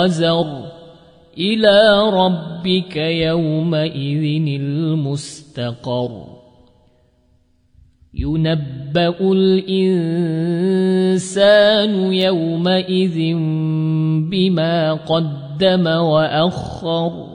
وزر إلى ربك يومئذ المستقر ينبأ الإنسان يومئذ بما قدم وأخر